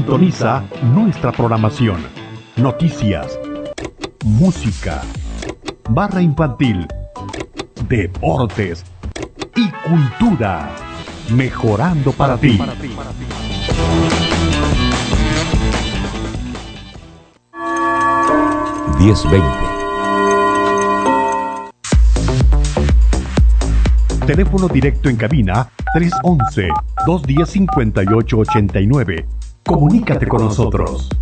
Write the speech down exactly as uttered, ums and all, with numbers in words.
Sintoniza nuestra programación. Noticias, música, barra infantil, deportes y cultura. Mejorando para ti. diez veinte. Teléfono directo en cabina tres once, dos diez, cincuenta y ocho ochenta y nueve. Comunícate con nosotros.